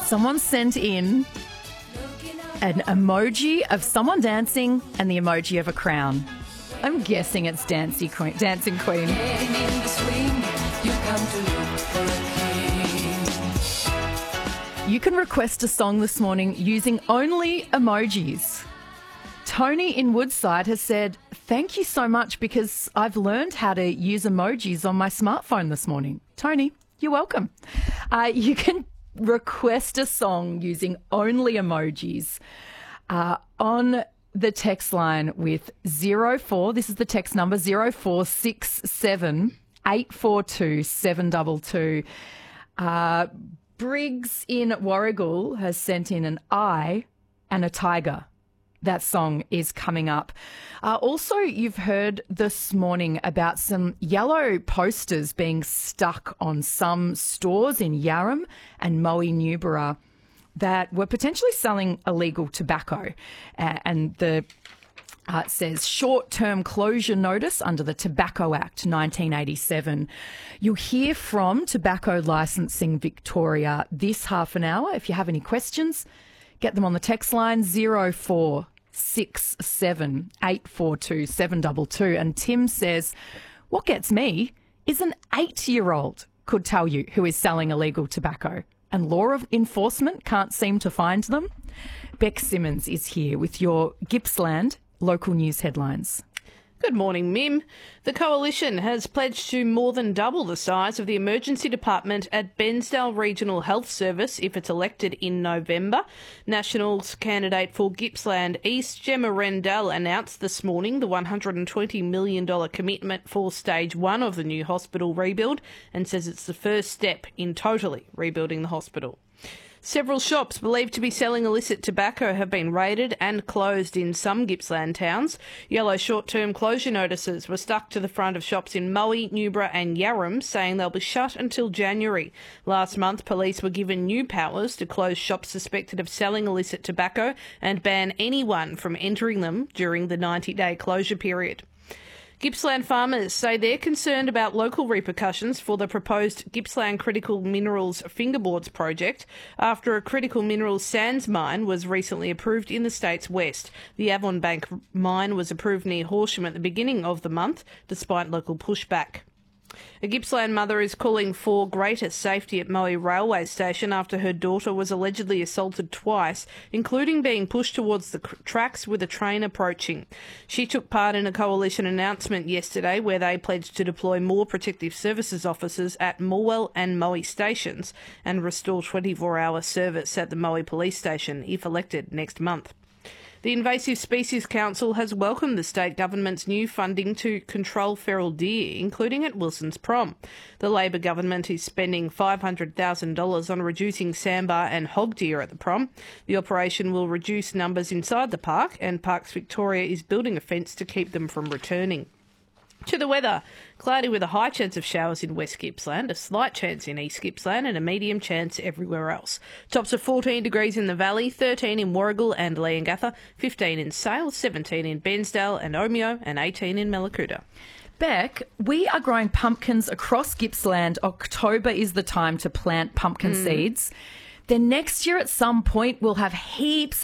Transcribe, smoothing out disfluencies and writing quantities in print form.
Someone sent in an emoji of someone dancing and the emoji of a crown. I'm guessing it's Dancing Queen. You can request a song this morning using only emojis. Tony in Woodside has said, thank you so much because I've learned how to use emojis on my smartphone this morning. Tony, you're welcome. You can request a song using only emojis on the text line with 04, this is the text number, 0467 842 722. Briggs in Warragul has sent in an eye and a tiger. That song is coming up. Also, you've heard this morning about some yellow posters being stuck on some stores in Yarram and Moe Newborough that were potentially selling illegal tobacco. And the it says short-term closure notice under the Tobacco Act 1987. You'll hear from Tobacco Licensing Victoria this half an hour. If you have any questions, get them on the text line 0467 842 722. And Tim says, what gets me is an 8-year-old could tell you who is selling illegal tobacco and law enforcement can't seem to find them. Beck Simmons is here with your Gippsland local news headlines. Good morning, Mim. The Coalition has pledged to more than double the size of the emergency department at Bairnsdale Regional Health Service if it's elected in November. Nationals candidate for Gippsland East, Gemma Rendell, announced this morning the $120 million commitment for Stage 1 of the new hospital rebuild and says it's the first step in totally rebuilding the hospital. Several shops believed to be selling illicit tobacco have been raided and closed in some Gippsland towns. Yellow short-term closure notices were stuck to the front of shops in Moe, Newborough and Yarram, saying they'll be shut until January. Last month, police were given new powers to close shops suspected of selling illicit tobacco and ban anyone from entering them during the 90-day closure period. Gippsland farmers say they're concerned about local repercussions for the proposed Gippsland Critical Minerals Fingerboards project after a critical minerals sands mine was recently approved in the state's west. The Avonbank mine was approved near Horsham at the beginning of the month, despite local pushback. A Gippsland mother is calling for greater safety at Moe railway station after her daughter was allegedly assaulted twice, including being pushed towards the tracks with a train approaching. She took part in a coalition announcement yesterday where they pledged to deploy more protective services officers at Morwell and Moe stations and restore 24-hour service at the Moe police station if elected next month. The Invasive Species Council has welcomed the state government's new funding to control feral deer, including at Wilson's Prom. The Labor government is spending $500,000 on reducing sambar and hog deer at the prom. The operation will reduce numbers inside the park, and Parks Victoria is building a fence to keep them from returning. To the weather, cloudy with a high chance of showers in West Gippsland, a slight chance in East Gippsland and a medium chance everywhere else. Tops of 14 degrees in the valley, 13 in Warragul and Leongatha, 15 in Sale, 17 in Bairnsdale and Omeo and 18 in Mallacoota. Beck, we are growing pumpkins across Gippsland. October is the time to plant pumpkin seeds. Then next year at some point we'll have heaps